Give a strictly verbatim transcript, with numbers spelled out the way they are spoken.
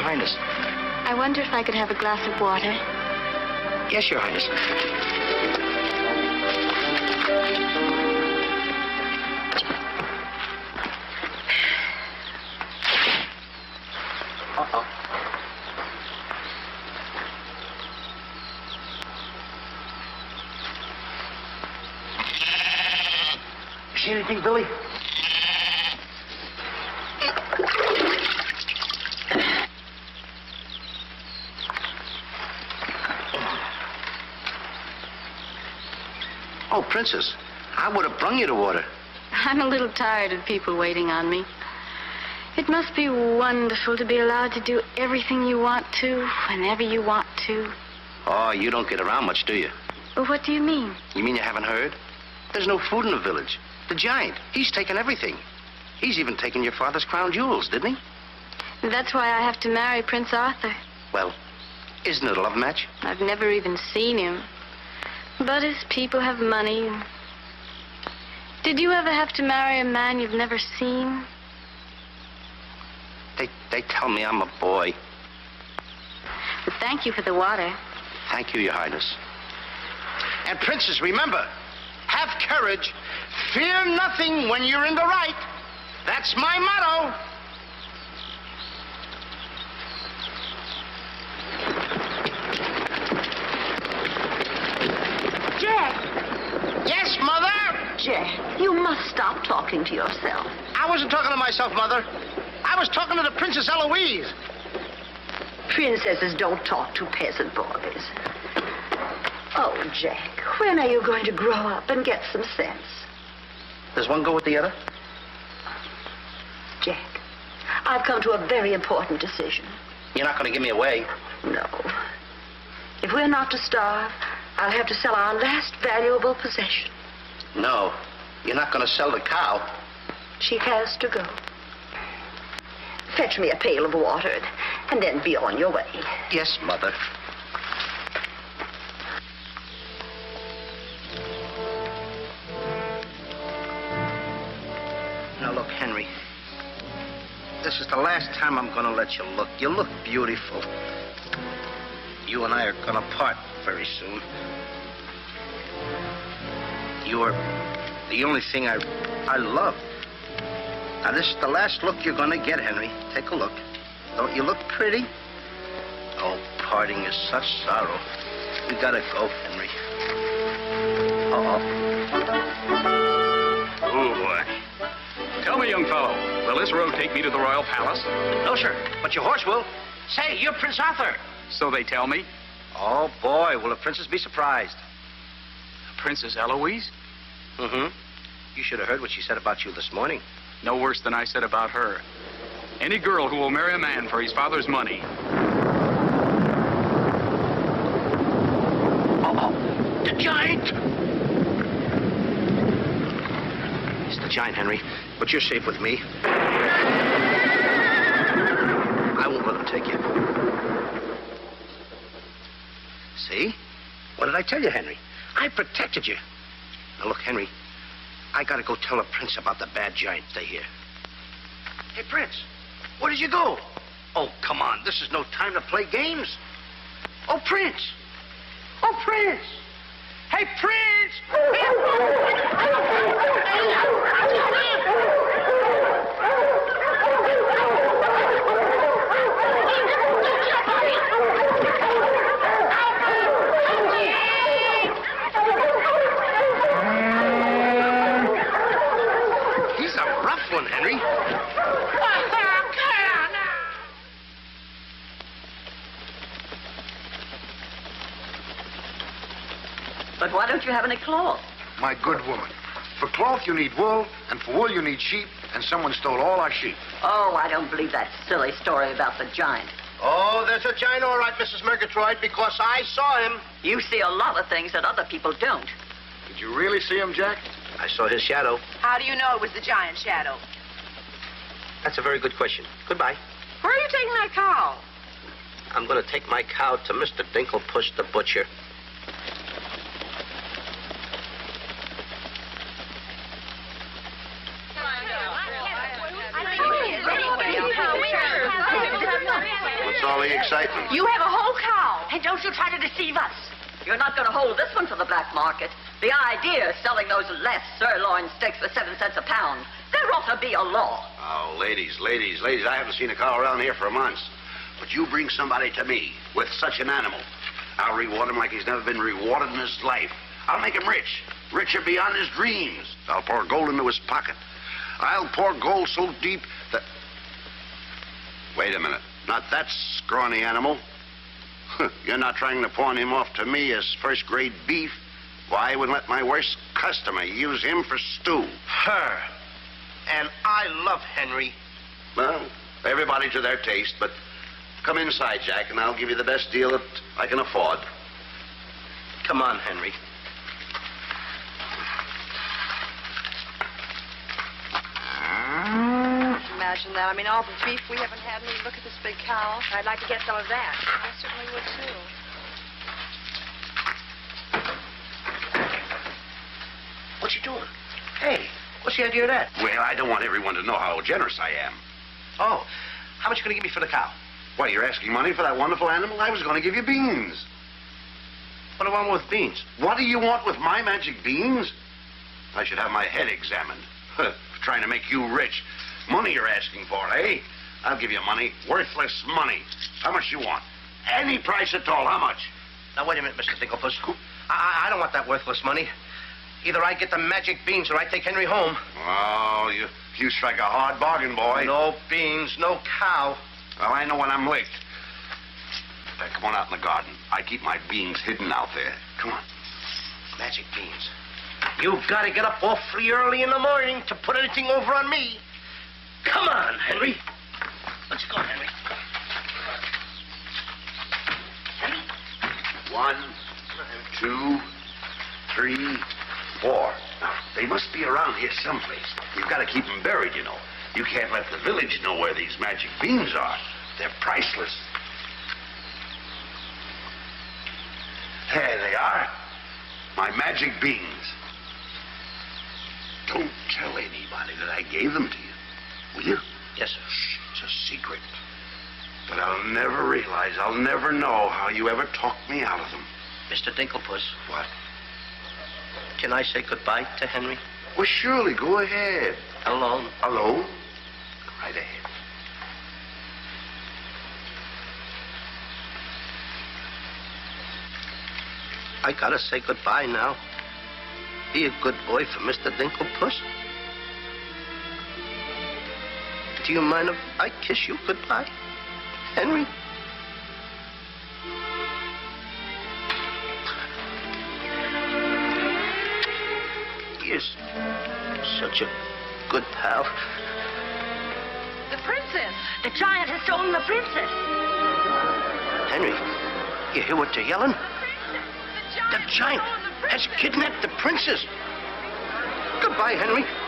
Highness. I wonder if I could have a glass of water. Yes, Your Highness. Uh-oh. You see anything, Billy? Oh, Princess, I would have brung you the water. I'm a little tired of people waiting on me. It must be wonderful to be allowed to do everything you want to, whenever you want to. Oh, you don't get around much, do you? Well, what do you mean? You mean you haven't heard? There's no food in the village. The giant, he's taken everything. He's even taken your father's crown jewels, didn't he? That's why I have to marry Prince Arthur. Well, isn't it a love match? I've never even seen him. But his people have money. Did you ever have to marry a man you've never seen? They, they tell me I'm a boy. But thank you for the water. Thank you, Your Highness. And Princess, remember, have courage. Fear nothing when you're in the right. That's my motto. Jack! Yes, Mother? Jack, you must stop talking to yourself. I wasn't talking to myself, Mother. I was talking to the Princess Eloise. Princesses don't talk to peasant boys. Oh, Jack, when are you going to grow up and get some sense? Does one go with the other? Jack, I've come to a very important decision. You're not going to give me away. No. If we're not to starve, I'll have to sell our last valuable possession. No, you're not going to sell the cow. She has to go. Fetch me a pail of water, and then be on your way. Yes, Mother. Now, look, Henry. This is the last time I'm going to let you look. You look beautiful. You and I are going to part very soon. You are the only thing I, I love. Now, this is the last look you're going to get, Henry. Take a look. Don't you look pretty? Oh, parting is such sorrow. We gotta go, Henry. Uh-oh. Oh, boy. Tell me, young fellow, will this road take me to the royal palace? No, sir, but your horse will. Say, you're Prince Arthur. So they tell me. Oh, boy, will the princess be surprised. Princess Eloise? Mm-hmm. You should have heard what she said about you this morning. No worse than I said about her. Any girl who will marry a man for his father's money. Uh-oh, the giant! It's the giant, Henry, but you're safe with me. I won't let him take you. See? What did I tell you, Henry? I protected you. Now, look, Henry, I gotta go tell the prince about the bad giant. Stay here. Hey, Prince, where did you go? Oh, come on. This is no time to play games. Oh, Prince. Oh, Prince. Hey, Prince. He's a rough one, Henry. But why don't you have any cloth? My good woman, for cloth you need wool, and for wool you need sheep, and someone stole all our sheep. Oh, I don't believe that silly story about the giant. Oh, there's a giant, all right, Missus Murgatroyd, because I saw him. You see a lot of things that other people don't. Did you really see him, Jack? I saw his shadow. How do you know it was the giant shadow? That's a very good question. Goodbye. Where are you taking that cow? I'm going to take my cow to Mister Dinklepuss the butcher. What's all the excitement? You have a whole cow. And don't you try to deceive us. You're not going to hold this one for the black market. The idea of selling those less sirloin steaks for seven cents a pound. There ought to be a law. Oh, ladies, ladies, ladies, I haven't seen a cow around here for months. But you bring somebody to me with such an animal, I'll reward him like he's never been rewarded in his life. I'll make him rich, richer beyond his dreams. I'll pour gold into his pocket. I'll pour gold so deep that... Wait a minute. Not that scrawny animal. You're not trying to pawn him off to me as first-grade beef. Why, I would let my worst customer use him for stew. Her. And I love Henry. Well, everybody to their taste, but come inside, Jack, and I'll give you the best deal that I can afford. Come on, Henry. Imagine that. I mean, all the beef we haven't had, and we look at this big cow. I'd like to get some of that. I certainly would, too. What you doing? Hey, what's the idea of that? Well, I don't want everyone to know how generous I am. Oh, how much you going to give me for the cow? Why, you're asking money for that wonderful animal? I was going to give you beans. What do I want with beans? What do you want with my magic beans? I should have my head examined. Trying to make you rich. Money you're asking for, eh? I'll give you money. Worthless money. How much you want? Any price at all. How much? Now, wait a minute, Mister Dinklepuss. I, I don't want that worthless money. Either I get the magic beans or I take Henry home. Oh, you, you strike a hard bargain, boy. No beans, no cow. Well, I know when I'm licked. Now, come on out in the garden. I keep my beans hidden out there. Come on. Magic beans. You've got to get up awfully early in the morning to put anything over on me. Come on, Henry. Let's go, Henry. Henry? One, two, three, four. Now, they must be around here someplace. You've got to keep them buried, you know. You can't let the village know where these magic beans are. They're priceless. There they are. My magic beans. Don't tell anybody that I gave them to you. Will you? Yes, sir. Shh, it's a secret. But I'll never realize, I'll never know how you ever talked me out of them. Mister Dinklepuss, What? can I say goodbye to Henry? Well, surely, go ahead. Alone. Alone? Go right ahead. I gotta say goodbye now. Be a good boy for Mister Dinklepuss. Do you mind if I kiss you goodbye, Henry? He is such a good pal. The princess. The giant has stolen the princess. Henry, you hear what they're yelling? The The giant has kidnapped the princess. Goodbye, Henry.